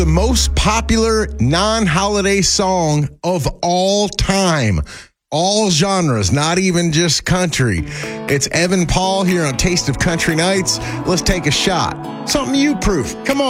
The most popular non-holiday song of all time. All genres, not even just country. It's Evan Paul here on Taste of Country Nights. Let's take a shot. Something you proof. Come on.